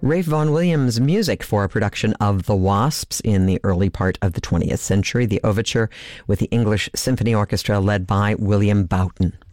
Ralph Vaughan Williams' music for a production of The Wasps in the early part of the 20th century, the overture with the English Symphony Orchestra led by William Boughton.